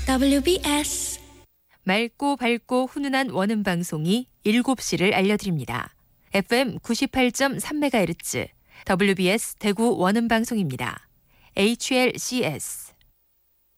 WBS 맑고 밝고 훈훈한 원음 방송이 7시를 알려드립니다. FM 98.3MHz WBS 대구 원음 방송입니다. HLCS